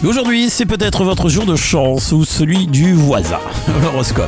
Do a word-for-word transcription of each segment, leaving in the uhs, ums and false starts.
Et aujourd'hui, c'est peut-être votre jour de chance ou celui du voisin. L'horoscope.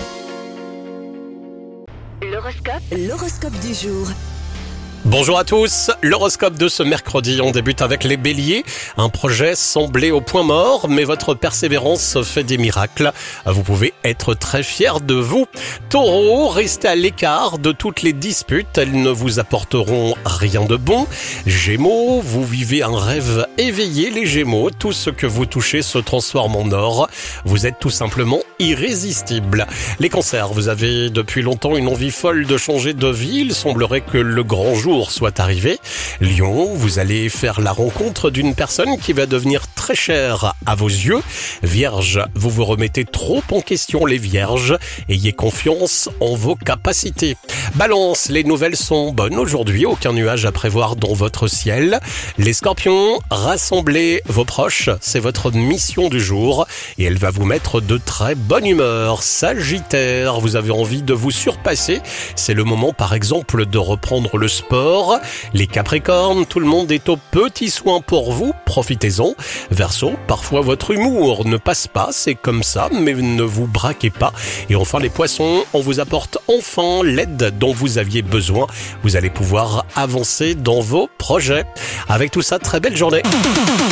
L'horoscope, l'horoscope du jour. Bonjour à tous, l'horoscope de ce mercredi, on débute avec les béliers. Un projet semblait au point mort, mais votre persévérance fait des miracles. Vous pouvez être très fiers de vous. Taureau, restez à l'écart de toutes les disputes, elles ne vous apporteront rien de bon. Gémeaux, vous vivez un rêve éveillé, les Gémeaux, tout ce que vous touchez se transforme en or. Vous êtes tout simplement irrésistible. Les cancers, vous avez depuis longtemps une envie folle de changer de vie, il semblerait que le grand jour soit arrivé. Lion, vous allez faire la rencontre d'une personne qui va devenir très chère à vos yeux. Vierge, vous vous remettez trop en question les vierges. Ayez confiance en vos capacités. Balance, les nouvelles sont bonnes aujourd'hui, aucun nuage à prévoir dans votre ciel. Les scorpions, rassemblez vos proches, c'est votre mission du jour et elle va vous mettre de très bonne humeur. Sagittaire, vous avez envie de vous surpasser, c'est le moment par exemple de reprendre le sport. Les capricornes, tout le monde est aux petits soins pour vous, profitez-en. Verseau, parfois votre humour ne passe pas, c'est comme ça, mais ne vous braquez pas. Et enfin les poissons, on vous apporte enfin l'aide dont vous aviez besoin. Vous allez pouvoir avancer dans vos projets. Avec tout ça, très belle journée.